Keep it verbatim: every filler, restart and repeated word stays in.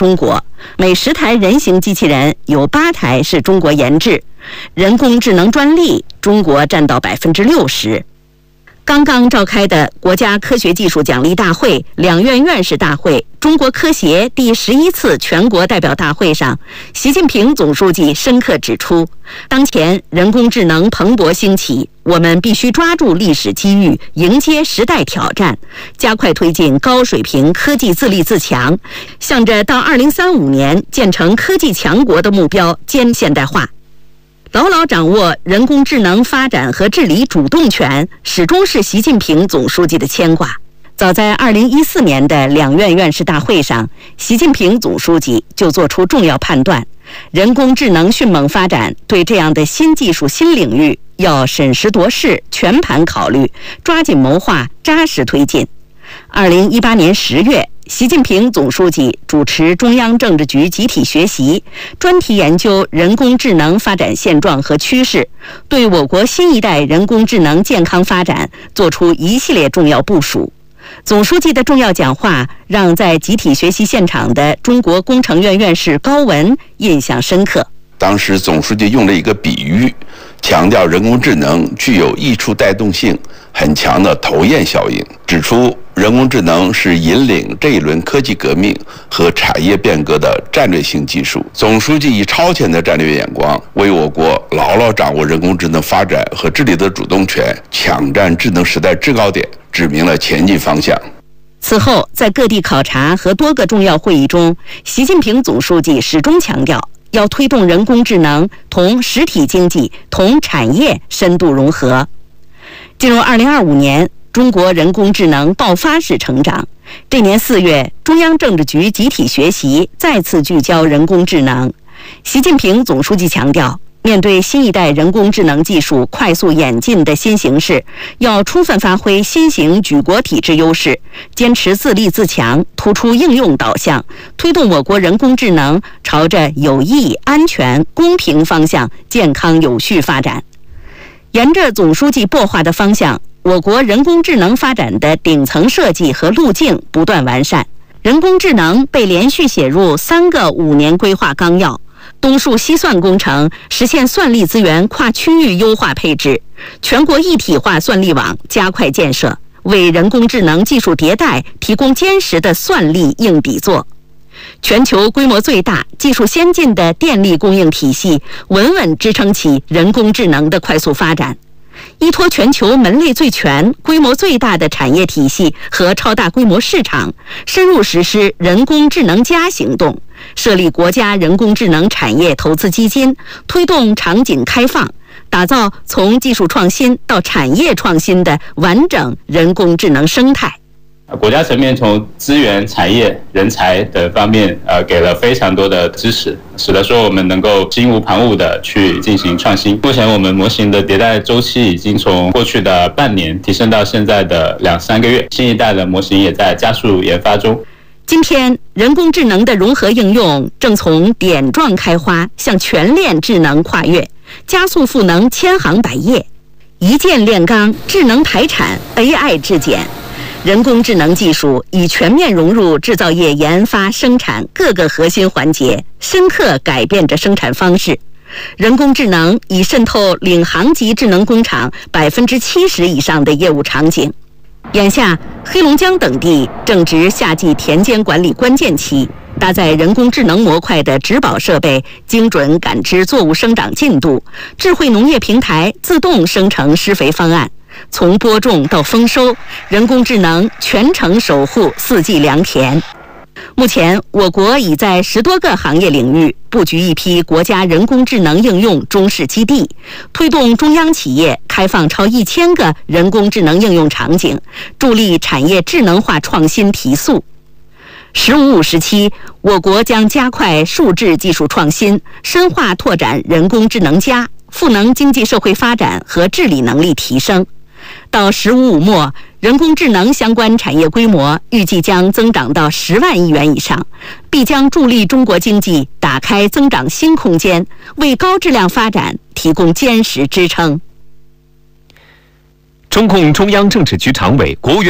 中国，每十台人形机器人有八台是中国研制，人工智能专利中国占到百分之六十。刚刚召开的国家科学技术奖励大会、两院院士大会、中国科协第十一次全国代表大会上，习近平总书记深刻指出，当前人工智能蓬勃兴起，我们必须抓住历史机遇，迎接时代挑战，加快推进高水平科技自立自强，向着到二零三五年建成科技强国的目标兼现代化。牢牢掌握人工智能发展和治理主动权，始终是习近平总书记的牵挂。早在二零一四年的两院院士大会上，习近平总书记就作出重要判断：人工智能迅猛发展，对这样的新技术、新领域要审时度势、全盘考虑，抓紧谋划，扎实推进。二零一八年十月，习近平总书记主持中央政治局集体学习，专题研究人工智能发展现状和趋势，对我国新一代人工智能健康发展作出一系列重要部署。总书记的重要讲话让在集体学习现场的中国工程院院士高文印象深刻。 当时总书记用了一个比喻，强调人工智能具有益处带动性很强的头雁效应，指出人工智能是引领这一轮科技革命和产业变革的战略性技术。总书记以超前的战略眼光，为我国牢牢掌握人工智能发展和治理的主动权，抢占智能时代制高点，指明了前进方向。 此后，在各地考察和多个重要会议中，习近平总书记始终强调，要推动人工智能同实体经济、同产业深度融合。进入二零二五年，中国人工智能爆发式成长。这年四月，中央政治局集体学习再次聚焦人工智能。习近平总书记强调，面对新一代人工智能技术快速演进的新形势，要充分发挥新型举国体制优势，坚持自立自强，突出应用导向，推动我国人工智能朝着有益、安全、公平方向健康有序发展。沿着总书记擘画的方向，我国人工智能发展的顶层设计和路径不断完善。人工智能被连续写入三个五年规划纲要，东数西算工程实现算力资源跨区域优化配置，全国一体化算力网加快建设，为人工智能技术迭代提供坚实的算力硬底座。全球规模最大、技术先进的电力供应体系，稳稳支撑起人工智能的快速发展。依托全球门类最全、规模最大的产业体系和超大规模市场，深入实施人工智能加行动，设立国家人工智能产业投资基金，推动场景开放，打造从技术创新到产业创新的完整人工智能生态。 国家层面从资源、产业、人才等方面，呃，给了非常多的支持，使得说我们能够心无旁骛的去进行创新。目前我们模型的迭代周期已经从过去的半年提升到现在的两三个月，新一代的模型也在加速研发中。 今天，人工智能的融合应用正从点状开花向全链智能跨越，加速赋能千行百业，一键炼钢，智能排产 ，A I 质检。人工智能技术已全面融入制造业研发、生产各个核心环节，深刻改变着生产方式。人工智能已渗透领航级智能工厂百分之七十以上的业务场景。眼下，黑龙江等地正值夏季田间管理关键期，搭载人工智能模块的植保设备精准感知作物生长进度，智慧农业平台自动生成施肥方案。从播种到丰收，人工智能全程守护四季良田。目前，我国已在十多个行业领域布局一批国家人工智能应用中试基地，推动中央企业开放超一千个人工智能应用场景，助力产业智能化创新提速。“十五五”时期，我国将加快数智技术创新，深化拓展人工智能加，赋能经济社会发展和治理能力提升。到“十五五”末，人工智能相关产业规模预计将增长到十万亿元以上，必将助力中国经济打开增长新空间，为高质量发展提供坚实支撑。 中共中央政治局常委、国务院